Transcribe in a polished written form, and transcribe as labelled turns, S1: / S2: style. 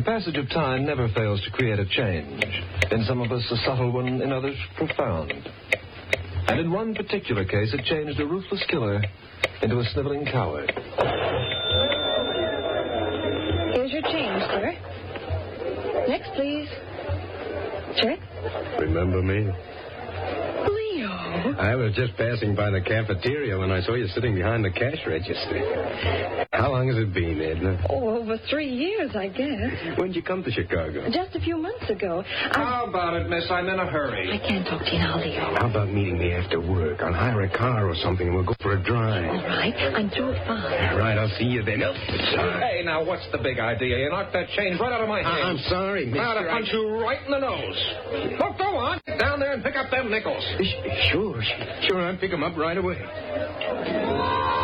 S1: passage of time never fails to create a change. In some of us, a subtle one, in others, profound. And in one particular case, it changed a ruthless killer into a sniveling coward.
S2: Here's your change, sir. Next, please. Check.
S3: Remember me?
S2: Leo.
S3: I was just passing by the cafeteria when I saw you sitting behind the cash register. How long has it been, Edna?
S2: Oh, over 3 years, I guess.
S3: When'd you come to Chicago?
S2: Just a few months ago.
S1: How about it, miss? I'm in a hurry.
S2: I can't talk to you now, Leo.
S3: How about meeting me after work? I'll hire a car or something and we'll go for a drive.
S2: All right. I'm through at 5.
S3: All right, I'll see you then.
S1: Hey, now, what's the big idea? You knocked that change right out of my hand.
S3: I'm sorry, mister.
S1: I'll punch you right in the nose. Look, go on. Get down there and pick up them nickels.
S3: Sure, I'll pick them up right away.